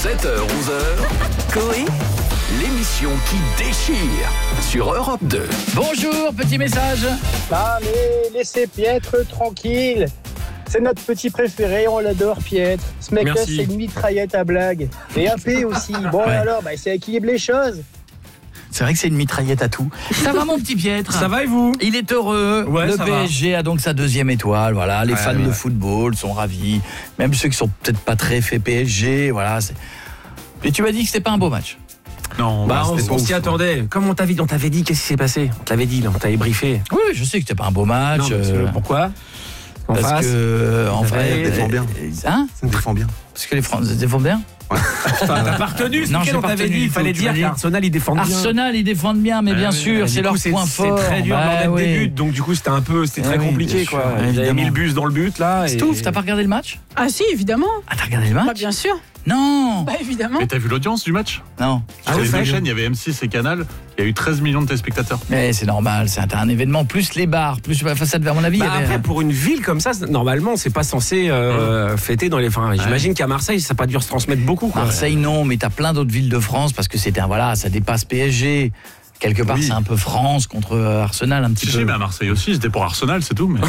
7h-11h, Coé, l'émission qui déchire sur Europe 2. Bonjour, petit message. Allez, laissez Pietre tranquille. C'est notre petit préféré, on l'adore, Pietre. Ce mec-là, c'est une mitraillette à blague. Et AP aussi. Bon, Ouais. alors, ça équilibre les choses. C'est vrai que c'est une mitraillette à tout. Ça va, mon petit Pietre? Ça va et vous? Il est heureux. Ouais, le ça PSG a donc sa 2e étoile. Voilà, les fans de football sont ravis. Même ceux qui sont peut-être pas très fait PSG. Voilà. Et tu m'as dit que c'était pas un beau match. Non, on s'y attendait. Comme on t'avait dit, qu'est-ce qui s'est passé? On te l'avait dit, on t'avait briefé. Oui, je sais que c'était pas un beau match. Non, parce que, pourquoi? Parce que, en vrai, ça défend bien. Hein? Ça me défend bien. Parce que les Français défendent bien. T'as pas retenu ce Non, week-end, j'ai on pas t'avait retenu dit, il du fallait tout, dire tu m'as dit. qu'Arsenal, ils défendent bien. Arsenal, ils défendent bien, mais bien sûr, c'est leur point fort. C'est très dur lors ouais. des buts, donc du coup, c'était très compliqué, bien quoi. sûr, Ils avaient évidemment. mis le bus dans le but, là. Stouff, t'as pas regardé le match? Ah si, évidemment. Ah, t'as regardé le match? Bah, bien sûr. Non. Bah évidemment. Mais t'as vu l'audience du match? Non. Sur les deux chaînes, il y avait M6 et Canal. Il y a eu 13 millions de téléspectateurs. Mais c'est normal, c'est un événement, plus les bars, plus la façade vers mon avis. Bah il y avait- après, pour une ville comme ça, normalement, c'est pas censé fêter dans les. Enfin, j'imagine qu'à Marseille, ça n'a pas dû se transmettre beaucoup, quoi. Marseille, non, mais t'as plein d'autres villes de France parce que c'était ça dépasse PSG. Quelque part, c'est un peu France contre Arsenal, un petit peu. Si, mais à Marseille aussi, c'était pour Arsenal, c'est tout. Mais...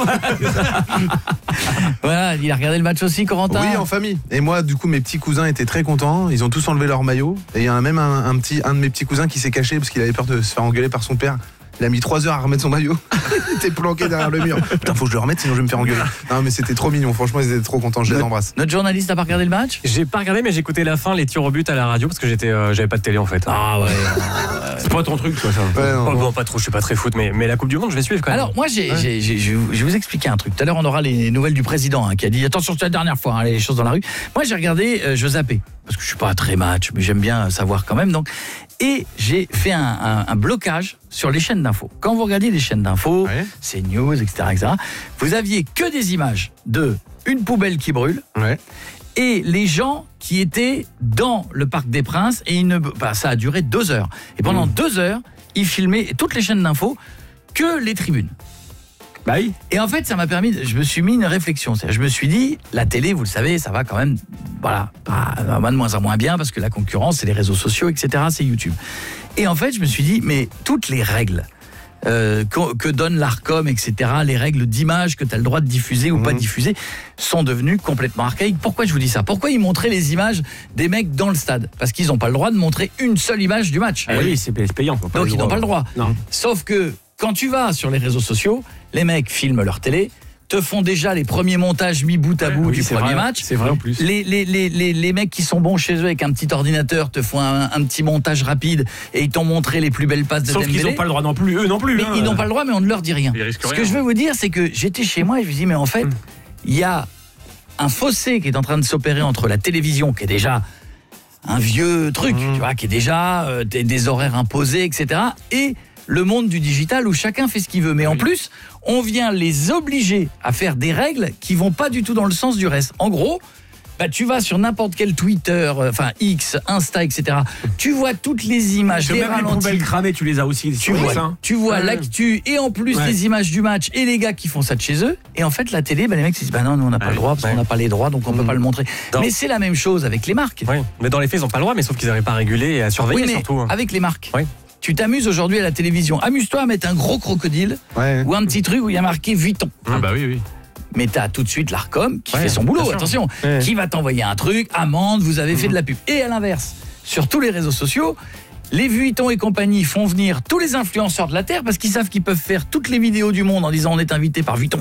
Voilà, il a regardé le match aussi, Corentin. Oui, en famille. Et moi, du coup, mes petits cousins étaient très contents. Ils ont tous enlevé leur maillot. Et il y a même un de mes petits cousins qui s'est caché parce qu'il avait peur de se faire engueuler par son père. Il a mis 3 heures à remettre son maillot. Il était planqué derrière le mur. Putain, faut que je le remette, sinon je vais me faire engueuler. Non, mais c'était trop mignon. Franchement, ils étaient trop contents. Je les embrasse. Notre journaliste n'a pas regardé le match? J'ai pas regardé, mais j'ai écouté la fin, les tirs au but à la radio parce que j'avais pas de télé en fait. Ah ouais. C'est pas ton truc, toi, ça. Ouais, non. Oh, bon, pas trop, je suis pas très foot, mais la Coupe du Monde, je vais suivre quand même. Alors, moi, je vais vous expliquer un truc. Tout à l'heure, on aura les nouvelles du président qui a dit attention, c'est la dernière fois, les choses dans la rue. Moi, j'ai regardé, je zappais, parce que je suis pas très match, mais j'aime bien savoir quand même. Donc, et j'ai fait un blocage sur les chaînes d'infos. Quand vous regardez les chaînes d'infos, CNews, etc., vous aviez que des images de une poubelle qui brûle. Ouais. Et les gens qui étaient dans le Parc des Princes, et ça a duré 2 heures. Et pendant 2 heures, ils filmaient toutes les chaînes d'infos, que les tribunes. Bah oui. Et en fait, ça m'a permis, je me suis mis une réflexion. Je me suis dit, la télé, vous le savez, ça va quand même, va de moins en moins bien, parce que la concurrence, c'est les réseaux sociaux, etc., c'est YouTube. Et en fait, je me suis dit, mais toutes les règles que donne l'Arcom, etc., les règles d'image que tu as le droit de diffuser ou pas diffuser, sont devenues complètement archaïques. Pourquoi je vous dis ça? Pourquoi ils montraient les images des mecs dans le stade? Parce qu'ils n'ont pas le droit de montrer une seule image du match. Oui, c'est payant. Donc ils n'ont pas le droit. Non. Sauf que quand tu vas sur les réseaux sociaux, les mecs filment leur télé, te font déjà les premiers montages mis bout à bout du premier match. C'est vrai en plus. Les mecs qui sont bons chez eux avec un petit ordinateur te font un petit montage rapide et ils t'ont montré les plus belles passes de Sauf Dembélé. qu'ils n'ont pas le droit non plus, eux non plus. Mais ils n'ont pas le droit, mais on ne leur dit rien. Ils risquent Ce rien. que je veux vous dire, c'est que j'étais chez moi et je me dis, mais en fait, il y a un fossé qui est en train de s'opérer entre la télévision, qui est déjà un vieux truc, tu vois, qui est déjà des horaires imposés, etc., et le monde du digital où chacun fait ce qu'il veut. Mais en plus, on vient les obliger à faire des règles qui vont pas du tout dans le sens du reste. En gros, tu vas sur n'importe quel Twitter, X, Insta, etc. Tu vois toutes les images, des Même les ralentis. poubelles cramées, tu les as aussi. Tu vois l'actu et en plus les images du match et les gars qui font ça de chez eux. Et en fait, la télé, les mecs se disent non, nous on n'a pas le droit parce qu'on n'a pas les droits, donc on peut pas le montrer. Non. Mais c'est la même chose avec les marques. Oui, mais dans les faits, ils ont pas le droit, mais sauf qu'ils n'arrivent pas à réguler et à surveiller Oui, mais surtout. avec les marques. Oui. Tu t'amuses aujourd'hui à la télévision. Amuse-toi à mettre un gros crocodile ou un petit truc où il y a marqué Vuitton. Ah bah oui. Mais t'as tout de suite l'Arcom qui fait son boulot, bien sûr. attention, qui va t'envoyer un truc, amende, vous avez fait de la pub. Et à l'inverse, sur tous les réseaux sociaux, les Vuitton et compagnie font venir tous les influenceurs de la Terre parce qu'ils savent qu'ils peuvent faire toutes les vidéos du monde en disant on est invité par Vuitton.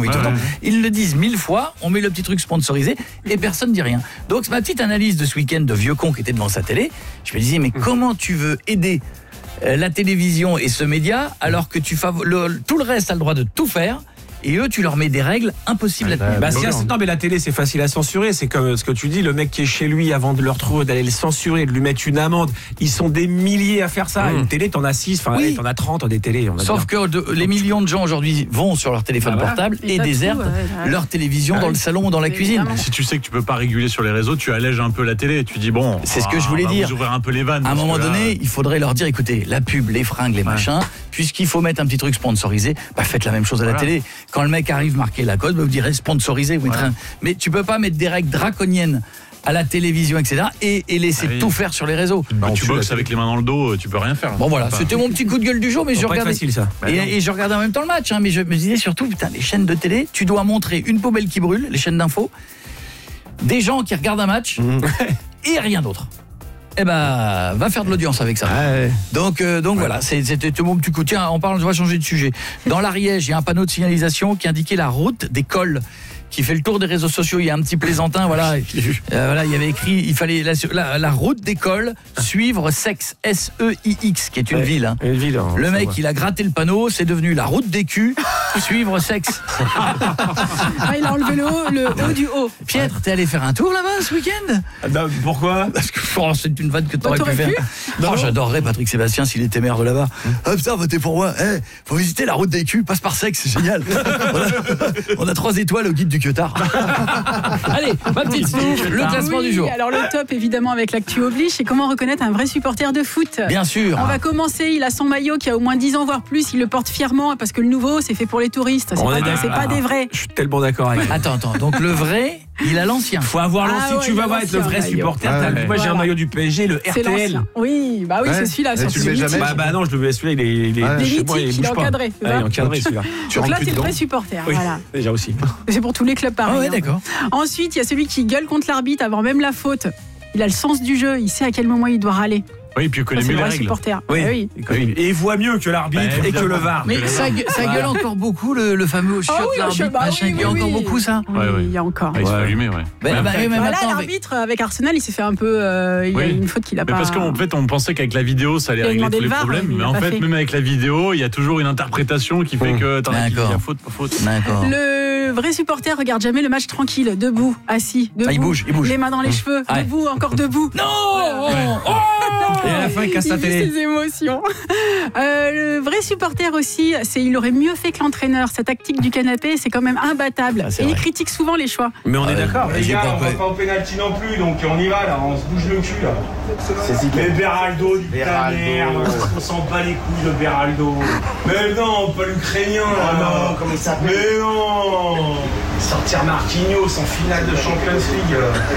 Ils le disent 1000 fois, on met le petit truc sponsorisé et personne ne dit rien. Donc ma petite analyse de ce week-end de vieux con qui était devant sa télé, je me disais mais comment tu veux aider la télévision et ce média alors que tout le reste a le droit de tout faire et eux tu leur mets des règles impossibles à tenir. Non mais la télé c'est facile à censurer, c'est comme ce que tu dis, le mec qui est chez lui avant de le retrouver, d'aller le censurer, de lui mettre une amende, ils sont des milliers à faire ça. Une télé t'en as 6, Oui. t'en as 30 des télés. Sauf que les millions de gens aujourd'hui vont sur leur téléphone portable et désertent leur télévision dans le salon ou dans la cuisine. Si tu sais que tu peux pas réguler sur les réseaux, tu allèges un peu la télé. Tu dis bon, c'est ce que je voulais dire. Vous ouvrir un peu les vannes. À un moment donné, il faudrait leur dire écoutez, la pub, les fringues, les machins, puisqu'il faut mettre un petit truc sponsorisé, faites la même chose à la télé. Quand le mec arrive marqué la code, vous direz sponsorisé. Mais tu peux pas mettre des règles draconiennes à la télévision, etc. et laisser tout faire sur les réseaux. Tu boxes avec les mains dans le dos, tu peux rien faire. Bon voilà, c'était mon petit coup de gueule du jour, mais je regardais. Facile, ça. Et je regardais en même temps le match, mais je me disais surtout, putain, les chaînes de télé, tu dois montrer une poubelle qui brûle, les chaînes d'infos, des gens qui regardent un match et rien d'autre. Eh ben, va faire de l'audience avec ça. Donc voilà, c'était mon petit coup. Tiens, on va changer de sujet. Dans l'Ariège, il y a un panneau de signalisation qui indiquait la route des cols, qui fait le tour des réseaux sociaux. Il y a un petit plaisantin, voilà. Voilà, il y avait écrit, il fallait la route d'école suivre Sex, S-E-I-X, qui est une ville. Hein. Une ville. Le mec, il a gratté le panneau, c'est devenu la route des culs, suivre Sex. Il a enlevé le haut du haut. Pietre, t'es allé faire un tour là-bas ce week-end? Pourquoi? Parce que c'est une vanne que t'aurais pu faire. J'adorerais Patrick Sébastien s'il était maire de là-bas. Ah putain, votez pour moi. Faut visiter la route des culs, passe par Sex, c'est génial. On a 3 étoiles au guide du Queutard. Allez, ma petite Stouff, le classement du jour. Alors le top, évidemment, avec l'actu oblige, c'est comment reconnaître un vrai supporter de foot. Bien sûr. On va commencer, il a son maillot qui a au moins 10 ans, voire plus, il le porte fièrement, parce que le nouveau, c'est fait pour les touristes. C'est pas des vrais. Je suis tellement d'accord avec toi. Attends, donc le vrai, il a l'ancien. Faut avoir l'ancien, tu vas voir être le vrai supporter. Moi j'ai un maillot du PSG, le RTL. Oui, bah oui, c'est celui-là. Tu le mets jamais? Bah non, je le mets celui-là, il est chez moi, il est encadré. Il est encadré celui-là. Donc là, c'est le vrai supporter. Voilà. Déjà aussi. C'est pour tous les clubs pareil. Ah ouais, d'accord. Ensuite, il y a celui qui gueule contre l'arbitre avant même la faute. Il a le sens du jeu, il sait à quel moment il doit râler. Oui, puis il connaît mieux les règles. Supporter. Oui. Et il voit mieux que l'arbitre et que le VAR. Mais ça gueule encore beaucoup le fameux chiotte l'arbitre, machin. Il y a encore beaucoup ça. Oui, il y a encore. Il se fait allumer, Mais là, l'arbitre avec Arsenal, il s'est fait un peu. Il y a une faute qu'il a pas. Parce qu'en fait, on pensait qu'avec la vidéo, ça allait régler tous les problèmes. Mais en fait, même avec la vidéo, il y a toujours une interprétation qui fait que il y a faute, pas faute. D'accord. Le vrai supporter regarde jamais le match tranquille, debout, assis, debout. Il bouge. Les mains dans les cheveux, debout, encore debout. Non. Et à la fin, il casse sa télé. Ses émotions. Le vrai supporter aussi, il aurait mieux fait que l'entraîneur. Sa tactique du canapé, c'est quand même imbattable. Et il critique souvent les choix. Mais on est d'accord. Les gars, on va pas au pénalty non plus, donc on y va là, on se bouge le cul là. Mais Beraldo, du putain de merde, on s'en bat les couilles de Beraldo. Mais non, pas l'Ukrainien là. Non, comment il s'appelle? Mais non. Sortir Marquinhos en finale de Champions League.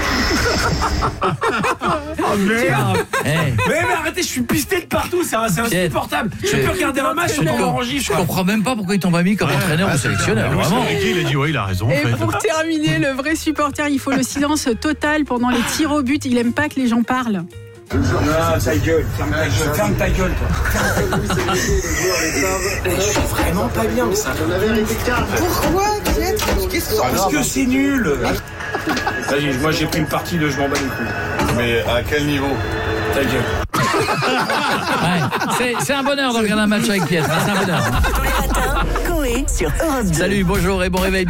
Oh merde. Mais arrêtez, je suis pisté de partout, c'est insupportable. Je peux regarder un match, je comprends même pas pourquoi ils t'ont pas mis comme entraîneur ou sélectionneur. Vraiment. Il a dit il a raison. Et pour terminer, le vrai supporter, il faut le silence total pendant les tirs au but. Il aime pas que les gens parlent. Non, ta gueule, ferme ta gueule, toi. Je suis vraiment pas bien, mais ça. Pourquoi, Parce que c'est nul. Vas-y, moi j'ai pris une partie de je m'en bats les couilles. Mais à quel niveau? Ta gueule. C'est un bonheur de regarder un match avec Pietre. C'est un bonheur. Tous les matins, Coé sur Europe 2. Salut, bonjour et bon réveil.